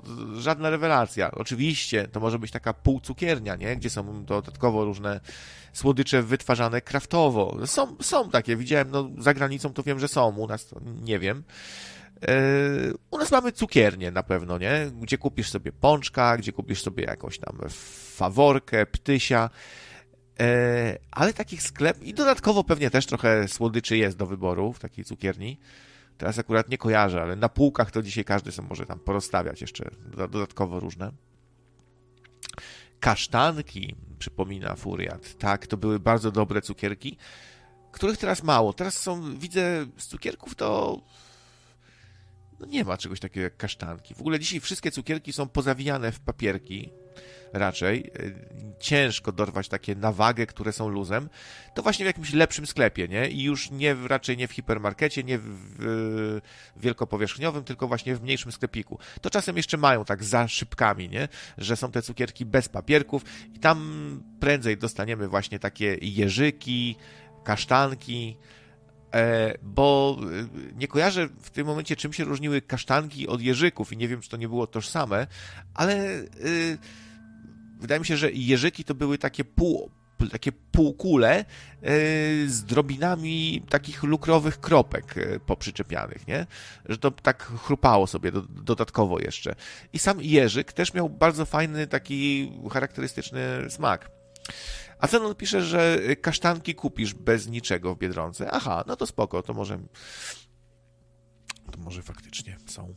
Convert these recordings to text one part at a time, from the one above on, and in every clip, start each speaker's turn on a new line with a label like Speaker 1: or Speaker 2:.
Speaker 1: żadna rewelacja. Oczywiście to może być taka półcukiernia, nie? Gdzie są dodatkowo różne słodycze wytwarzane kraftowo. Są takie, widziałem, no za granicą to wiem, że są, u nas to nie wiem. U nas mamy cukiernię na pewno, nie? Gdzie kupisz sobie pączka, gdzie kupisz sobie jakąś tam faworkę, ptysia, ale takich sklepów i dodatkowo pewnie też trochę słodyczy jest do wyboru w takiej cukierni. Teraz akurat nie kojarzę, ale na półkach to dzisiaj każdy sobie może tam porozstawiać jeszcze dodatkowo różne. Kasztanki, przypomina Furiat. Tak, to były bardzo dobre cukierki, których teraz mało. Teraz są, widzę, z cukierków to no nie ma czegoś takiego jak kasztanki. W ogóle dzisiaj wszystkie cukierki są pozawijane w papierki raczej. Ciężko dorwać takie na wagę, które są luzem. To właśnie w jakimś lepszym sklepie, nie? I już raczej nie w hipermarkecie, nie w wielkopowierzchniowym, tylko właśnie w mniejszym sklepiku. To czasem jeszcze mają tak za szybkami, nie? Że są te cukierki bez papierków i tam prędzej dostaniemy właśnie takie jeżyki, kasztanki, bo nie kojarzę w tym momencie, czym się różniły kasztanki od jeżyków i nie wiem, czy to nie było tożsame, ale wydaje mi się, że jeżyki to były takie półkule z drobinami takich lukrowych kropek poprzyczepianych, nie? Że to tak chrupało sobie dodatkowo jeszcze. I sam jeżyk też miał bardzo fajny, taki charakterystyczny smak. A Zenon pisze, że kasztanki kupisz bez niczego w Biedronce. Aha, no to spoko, to może faktycznie są.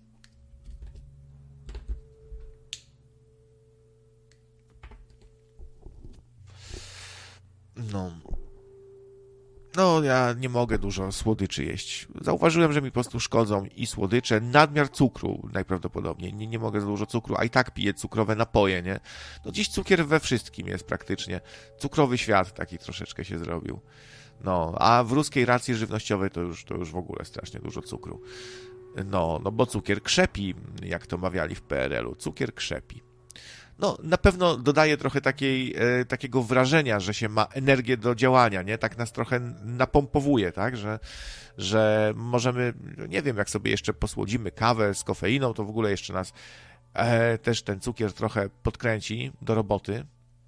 Speaker 1: No, ja nie mogę dużo słodyczy jeść. Zauważyłem, że mi po prostu szkodzą i słodycze, nadmiar cukru najprawdopodobniej. Nie mogę za dużo cukru, a i tak piję cukrowe napoje, nie? No dziś cukier we wszystkim jest praktycznie. Cukrowy świat taki troszeczkę się zrobił. No, a w ruskiej racji żywnościowej to już w ogóle strasznie dużo cukru. No bo cukier krzepi, jak to mawiali w PRL-u. Cukier krzepi. No, na pewno dodaje trochę takiego wrażenia, że się ma energię do działania, nie? Tak nas trochę napompowuje, tak? Że możemy, nie wiem, jak sobie jeszcze posłodzimy kawę z kofeiną, to w ogóle jeszcze nas też ten cukier trochę podkręci do roboty.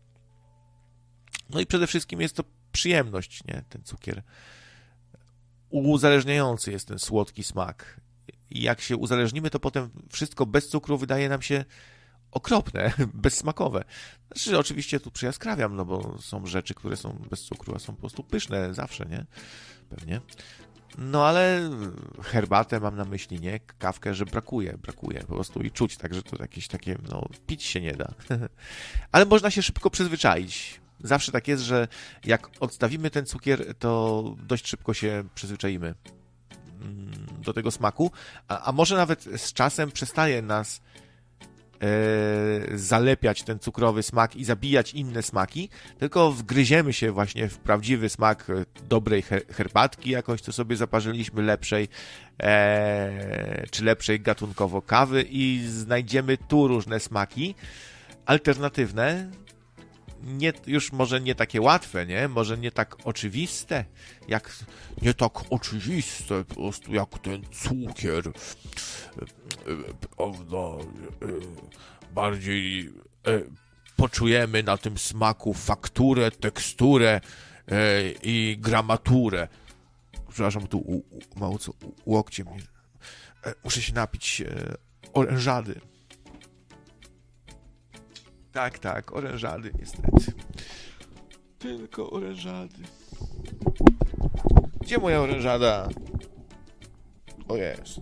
Speaker 1: No i przede wszystkim jest to przyjemność, nie? Ten cukier. Uzależniający jest ten słodki smak. I jak się uzależnimy, to potem wszystko bez cukru wydaje nam się okropne, bezsmakowe. Znaczy, oczywiście tu przyjaskrawiam, no bo są rzeczy, które są bez cukru, a są po prostu pyszne zawsze, nie? Pewnie. No ale herbatę mam na myśli, nie? Kawkę, że brakuje po prostu i czuć, także to jakieś takie, no, pić się nie da. Ale można się szybko przyzwyczaić. Zawsze tak jest, że jak odstawimy ten cukier, to dość szybko się przyzwyczaimy do tego smaku, a może nawet z czasem przestaje nas zalepiać ten cukrowy smak i zabijać inne smaki, tylko wgryziemy się właśnie w prawdziwy smak dobrej herbatki jakoś, co sobie zaparzyliśmy lepszej, czy lepszej gatunkowo kawy i znajdziemy tu różne smaki alternatywne, już może nie takie łatwe, nie? Może nie tak oczywiste, nie tak oczywiste po prostu jak ten cukier, prawda, bardziej poczujemy na tym smaku fakturę, teksturę i gramaturę. Przepraszam, tu mało co łokciem. Muszę się napić orężady. Tak, orężady niestety. Tylko orężady. Gdzie moja orężada? O, jest.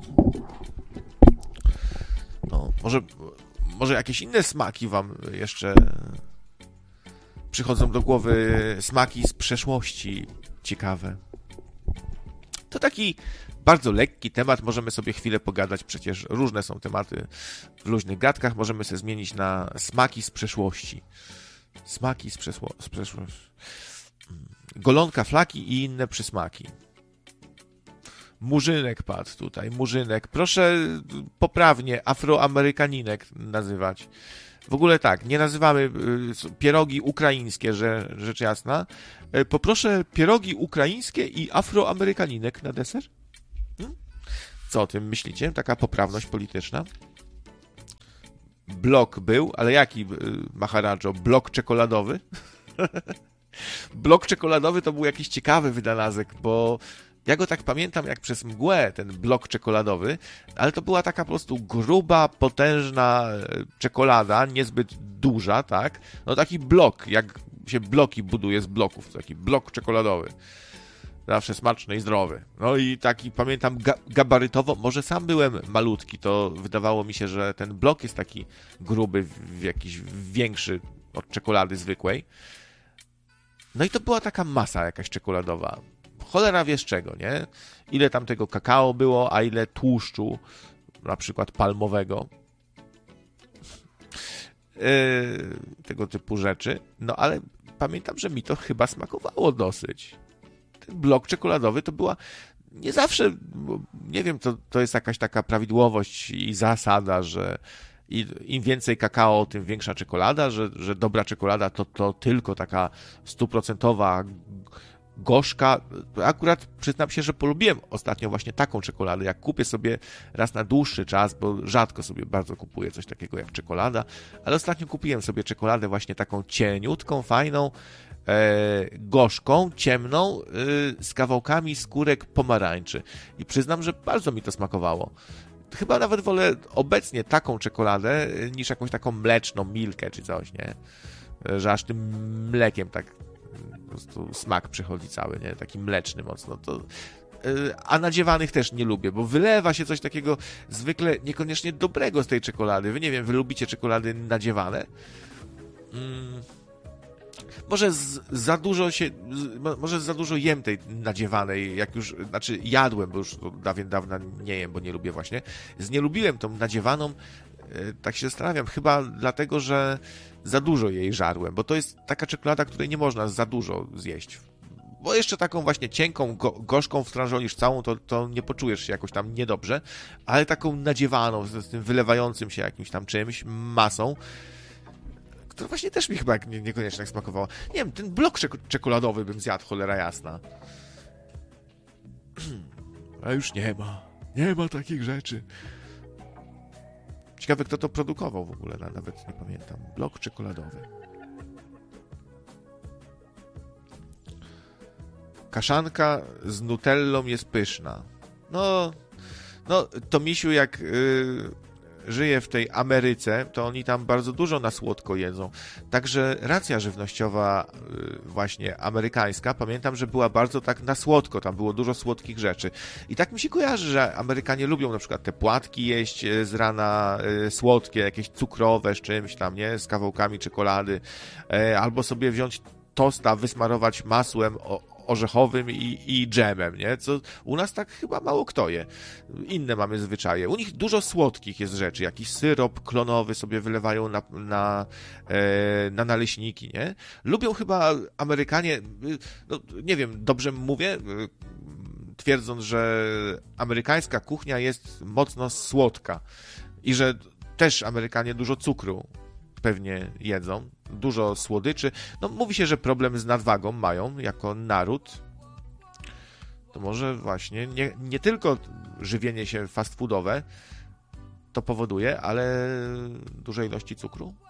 Speaker 1: No, może jakieś inne smaki wam jeszcze przychodzą do głowy, smaki z przeszłości ciekawe. To taki bardzo lekki temat, możemy sobie chwilę pogadać, przecież różne są tematy w luźnych gadkach, możemy sobie zmienić na smaki z przeszłości. Smaki z przeszłości. Golonka, flaki i inne przysmaki. Murzynek padł tutaj, murzynek. Proszę poprawnie afroamerykaninek nazywać. W ogóle tak, nie nazywamy pierogi ukraińskie, rzecz jasna. Poproszę pierogi ukraińskie i afroamerykaninek na deser. Co o tym myślicie? Taka poprawność polityczna. blok był, ale jaki, Maharadżo? Blok czekoladowy? Blok czekoladowy to był jakiś ciekawy wynalazek, bo ja go tak pamiętam jak przez mgłę, ten blok czekoladowy, ale to była taka po prostu gruba, potężna czekolada, niezbyt duża, tak? No taki blok, jak się bloki buduje z bloków, taki blok czekoladowy. Zawsze smaczny i zdrowy. No i taki, pamiętam, gabarytowo, może sam byłem malutki, to wydawało mi się, że ten blok jest taki gruby, jakiś większy od czekolady zwykłej. No i to była taka masa jakaś czekoladowa. Cholera wie z czego, nie? Ile tam tego kakao było, a ile tłuszczu, na przykład palmowego. Tego typu rzeczy. No ale pamiętam, że mi to chyba smakowało dosyć. Ten blok czekoladowy to była nie zawsze, nie wiem, to jest jakaś taka prawidłowość i zasada, że im więcej kakao, tym większa czekolada, że dobra czekolada to tylko taka 100% gorzka. Akurat przyznam się, że polubiłem ostatnio właśnie taką czekoladę. Jak kupię sobie raz na dłuższy czas, bo rzadko sobie bardzo kupuję coś takiego jak czekolada, ale ostatnio kupiłem sobie czekoladę właśnie taką cieniutką, fajną, gorzką, ciemną, z kawałkami skórek pomarańczy. I przyznam, że bardzo mi to smakowało. Chyba nawet wolę obecnie taką czekoladę niż jakąś taką mleczną, milkę czy coś, nie? Że aż tym mlekiem tak po prostu smak przychodzi cały, nie? Taki mleczny mocno. A nadziewanych też nie lubię, bo wylewa się coś takiego zwykle niekoniecznie dobrego z tej czekolady. Wy nie wiem, wy lubicie czekolady nadziewane? Może za dużo jem tej nadziewanej, jak już, znaczy jadłem, bo już dawna nie jem, bo nie lubię właśnie. Znielubiłem tą nadziewaną, tak się zastanawiam, chyba dlatego, że za dużo jej żarłem, bo to jest taka czekolada, której nie można za dużo zjeść. Bo jeszcze taką właśnie cienką, gorzką wstrążonisz całą, to nie poczujesz się jakoś tam niedobrze, ale taką nadziewaną, z tym wylewającym się jakimś tam czymś, masą, to właśnie też mi chyba niekoniecznie smakowało. Nie wiem, ten blok czekoladowy bym zjadł, cholera jasna. A już nie ma. Nie ma takich rzeczy. Ciekawe, kto to produkował w ogóle, nawet nie pamiętam. Blok czekoladowy. Kaszanka z nutellą jest pyszna. No to misiu jak żyje w tej Ameryce, to oni tam bardzo dużo na słodko jedzą. Także racja żywnościowa właśnie amerykańska, pamiętam, że była bardzo tak na słodko, tam było dużo słodkich rzeczy. I tak mi się kojarzy, że Amerykanie lubią na przykład te płatki jeść z rana słodkie, jakieś cukrowe z czymś tam, nie? Z kawałkami czekolady. Albo sobie wziąć tosta, wysmarować masłem orzechowym i dżemem, nie? Co u nas tak chyba mało kto je. Inne mamy zwyczaje. U nich dużo słodkich jest rzeczy. Jakiś syrop klonowy sobie wylewają na naleśniki, nie? Lubią chyba Amerykanie, no, nie wiem, dobrze mówię, twierdząc, że amerykańska kuchnia jest mocno słodka i że też Amerykanie dużo cukru pewnie jedzą, dużo słodyczy. No mówi się, że problem z nadwagą mają jako naród. To może właśnie nie tylko żywienie się fast foodowe to powoduje, ale duże ilości cukru.